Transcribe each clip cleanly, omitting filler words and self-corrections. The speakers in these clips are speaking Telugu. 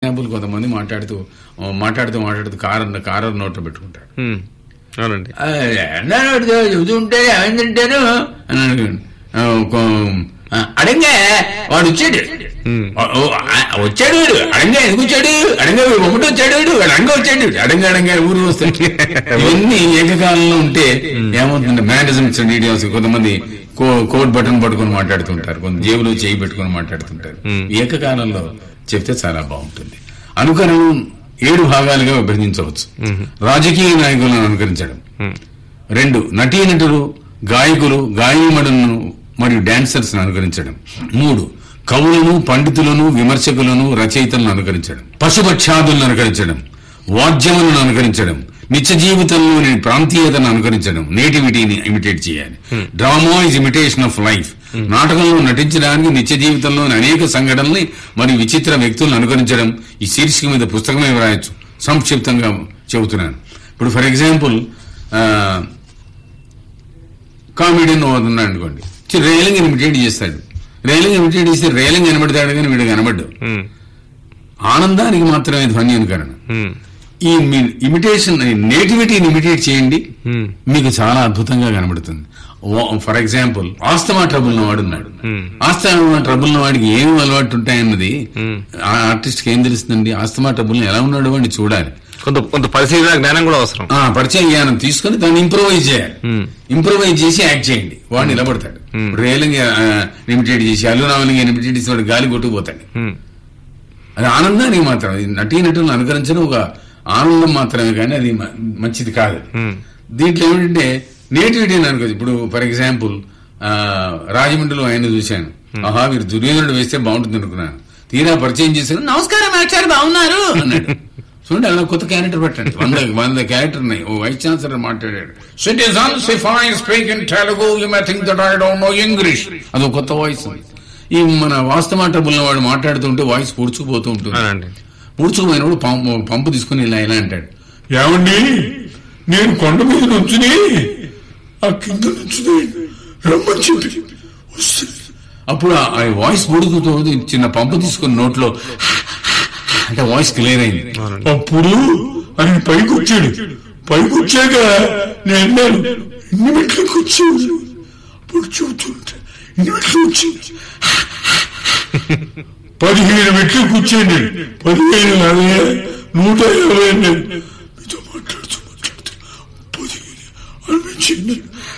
ఎగ్జాంపుల్ కొంతమంది మాట్లాడుతూ కారు నోట్లో పెట్టుకుంటాడు. అవునండి. చెబుతుంటే ఏమైందంటాను అని అడిగాడు. అడంగా వాడు వచ్చాడు వీడు అడంగా ఎందుకు వచ్చాడు, అడంగా ఒకటి వచ్చాడు వీడు అడంగా వచ్చాడు అడంగా ఊరు వస్తాడు. ఇవన్నీ ఏకకాలంలో ఉంటే ఏమవుతుంది, మేనేజ్మెంట్స్ డీటెయిల్స్. కొంతమంది కోట్ బటన్ పట్టుకుని మాట్లాడుతుంటారు, కొంత జేబులో చేయి పెట్టుకుని మాట్లాడుతుంటారు. ఏకకాలంలో చెప్తే చాలా బాగుంటుంది. అనుకరణం 7 భాగాలుగా విభజించవచ్చు. రాజకీయ నాయకులను అనుకరించడం. 2 నటీనటులు, గాయకులు, గాయమడులను మరియు డాన్సర్స్ అనుకరించడం. 3 కవులను, పండితులను, విమర్శకులను, రచయితలను అనుకరించడం. పశుపక్షాదులను అనుకరించడం. వాద్యములను అనుకరించడం. నిత్య జీవితంలోని ప్రాంతీయతను అనుకరించడం. నేటివిటీని ఇమిటేట్ చేయాలి. Drama is imitation of life. నాటకంలో నటించడానికి నిత్య జీవితంలోని అనేక సంఘటనల్ని మరియు విచిత్ర వ్యక్తులను అనుకరించడం. ఈ శీర్షిక మీద పుస్తకమే వ్రాయొచ్చు, సంక్షిప్తంగా చెబుతున్నాను. ఇప్పుడు ఫర్ ఎగ్జాంపుల్ కామెడియన్ అవుతున్నాడు అనుకోండి, రైలింగ్ ఇమిటేట్ చేస్తాడు. రైలింగ్ ఇమిటేట్ చేస్తే రైలింగ్ కనబడతాడు కానీ వీడు కనబడ్డు. ఆనందానికి మాత్రమే ధ్వని అనుకరణ. ఈ ఇమిటేషన్, నేటివిటీని ఇమిటేట్ చేయండి, మీకు చాలా అద్భుతంగా కనబడుతుంది. ఫర్ ఎగ్జాంపుల్ ఆస్తమా ట్రబుల్ వాడు ఉన్నాడు. ఆస్తమా ట్రబుల్ వాడికి ఏమి అలవాటు ఉంటాయన్నది ఆర్టిస్ట్ కి ఏం తెలుస్తుందండి? ఆస్తమా ట్రబుల్ ఎలా ఉన్నాడు వాడిని చూడాలి. కొంత పరిశీలన జ్ఞానం కూడా అవసరం. పరిచయ జ్ఞానం తీసుకుని దాన్ని ఇంప్రూవైజ్ చేయాలి. ఇంప్రూవైజ్ చేసి యాక్ట్ చేయండి, వాడు నిలబడతాడు. రేలింగ్ ఇమిటేట్ చేసి, అల్లురామలింగ్ ఇమిటేట్ చేసి వాడు గాలి కొట్టుకుపోతాడు. అది ఆనందానికి మాత్రం. నటీనటులను అనుకరించడం ఒక ఆనందం మాత్రమే, కానీ అది మంచిది కాదు. దీంట్లో ఏమిటంటే నేటివిటీని అనుకోదు. ఇప్పుడు ఫర్ ఎగ్జాంపుల్ రాజమండ్రిలో ఆయన చూశాను, ఆహా వీరు దుర్యోధనుడు వేస్తే బాగుంటుంది అనుకున్నాను. తీరా పరిచయం చేశాను, నమస్కారం మాస్టర్ బాగున్నారు అన్నాడు. చూడండి, అలా కొత్త క్యారెక్టర్ పెట్టండి. 100 క్యారెక్టర్ ఉన్నాయి. ఓ వైస్ ఛాన్సలర్ మాట్లాడాడు, citizens if I speak in Telugu you may think that I don't know English. అదో కొత్త వాయిస్. ఈ మన వాస్తవ ట్రబుల్ వాడు మాట్లాడుతుంటే వాయిస్ పూడ్చుకుపోతూ ఉంటుంది. పూడ్చుకుపోయినప్పుడు పంపు తీసుకుని ఇలా అంటాడు, ఏమండి నేను కొండ మీద నుంచుని ఆ కింద నుంచుని రమ్మని చెప్పి అప్పుడు ఆ వాయిస్ పూడుకుతూ చిన్న పంపు తీసుకుని నోట్లో అంటే వాయిస్ క్లియర్ అయింది. అప్పుడు ఆయన పైకి వచ్చాక నేను ఇన్ని మెట్లకు వచ్చాను. అప్పుడు చూస్తుంటే ఇన్ని మెట్లు వచ్చింది, 15 మెట్లు కూర్చోండి, 15 150 మీతో మాట్లాడుతూ 15 అనిపించింది.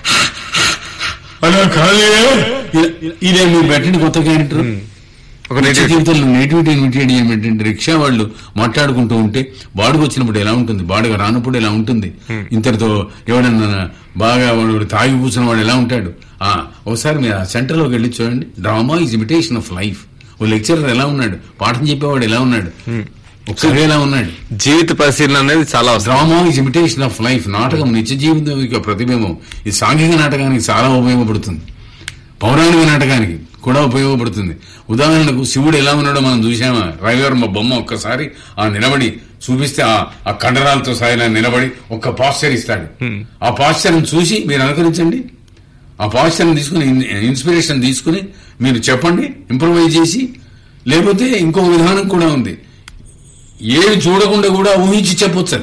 అలా కాదే, ఇదే మీరు పెట్టండి కొత్త క్యారెక్టర్. జీవితంలో నేటివిటీ ఇమిటేట్ ఏమిటంటే, రిక్షా వాళ్ళు మాట్లాడుకుంటూ ఉంటే బాడుగు వచ్చినప్పుడు ఎలా ఉంటుంది, బాడుగ రానప్పుడు ఎలా ఉంటుంది, ఇంతటితో ఎవడన్నా బాగా వాడు తాగి కూర్చున్న వాడు ఎలా ఉంటాడు. ఒకసారి మీరు ఆ సెంటర్లోకి వెళ్ళి చూడండి. Drama is imitation of life. Oh lecturer ఎలా ఉన్నాడు, పాఠం చెప్పేవాడు ఎలా ఉన్నాడు, ఒకసారి ఎలా ఉన్నాడు. జీవిత పరిశీలన అనేది చాలా. Drama is imitation of life. నాటకం నిత్య జీవితం యొక్క ప్రతిబింబం. ఇది సాంఘిక నాటకానికి చాలా ఉపయోగపడుతుంది, పౌరాణిక నాటకానికి కూడా ఉపయోగపడుతుంది. ఉదాహరణకు శివుడు ఎలా ఉన్నాడో మనం చూసామా, రవివర్మ బొమ్మ ఒక్కసారి నిలబడి చూపిస్తే ఆ కండరాలతో సాయిలా నిలబడి ఒక్క పాస్చర్ ఇస్తాడు. ఆ పాస్చర్ని చూసి మీరు అనుకరించండి. ఆ పాస్చర్ని తీసుకుని ఇన్స్పిరేషన్ తీసుకుని మీరు చెప్పండి, ఇంప్రూవైజ్ చేసి. లేకపోతే ఇంకో విధానం కూడా ఉంది, ఏవి చూడకుండా కూడా ఊహించి చెప్పొచ్చు.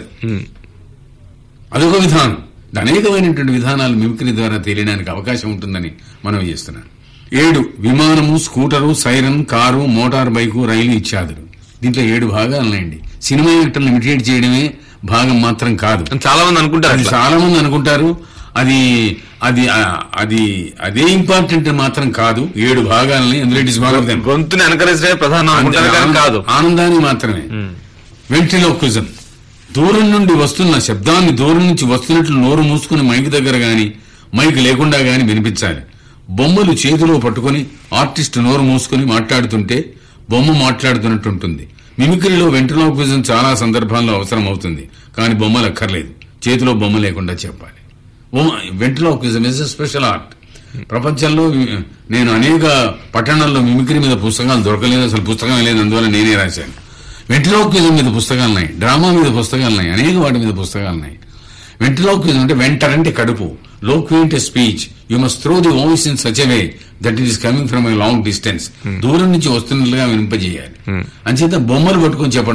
అదొక విధానం. అనేకమైనటువంటి విధానాలు మిమిక్రీ ద్వారా తెలియడానికి అవకాశం ఉంటుందని మనం చేస్తున్నాం. 7 విమానము, scooter, siren, car, motor bike, రైలు ఇత్యాదులు. దీంట్లో 7 భాగాలు ఉన్నాయండి. సినిమా యాక్టర్లు ఇమిటేట్ చేయడమే భాగం మాత్రం కాదు. చాలా మంది అనుకుంటారు అది అది అది అదే ఇంపార్టెంట్ మాత్రం కాదు. 7 భాగాలని అందులో ఇట్ ఇస్ భాగం. గొంతుని అనుకరించే ప్రధాన కాదు, ఆనందాన్ని మాత్రమే. వెంట్రిలోక్విజం, దూరం నుండి వస్తున్న శబ్దాన్ని దూరం నుంచి వస్తున్నట్లు నోరు మూసుకుని మైక్ దగ్గర గాని మైక్ లేకుండా గాని వినిపించాలి. బొమ్మలు చేతిలో పట్టుకుని ఆర్టిస్ట్ నోరు మూసుకుని మాట్లాడుతుంటే బొమ్మ మాట్లాడుతున్నట్టుంటుంది. మిమిక్రీలో వెంట్రిలోక్విజం చాలా సందర్భాల్లో అవసరం అవుతుంది, కానీ బొమ్మలు అక్కర్లేదు. చేతిలో బొమ్మ లేకుండా చెప్పాలి. Ventriloquism is a special art. ప్రపంచంలో నేను అనేక పట్టణాల్లో మిమిక్రీ మీద పుస్తకాలు దొరకలేదు, అసలు పుస్తకం లేదు, అందువల్ల నేనే రాశాను. వెంట్రిలోక్విజం మీద పుస్తకాలు ఉన్నాయి, డ్రామా మీద పుస్తకాలు ఉన్నాయి, అనేక వాటి మీద పుస్తకాలు ఉన్నాయి. వెంట్రిలోక్విజం అంటే వెంటర్ అంటే కడుపు, లోక్వింట్ speech. You must throw the voice in such a way that it is coming from a long distance. దూరం నుంచి వస్తున్నట్లుగా వినింపజేయాలి. అంచేత బొమ్మలు పట్టుకొని చెప్పడం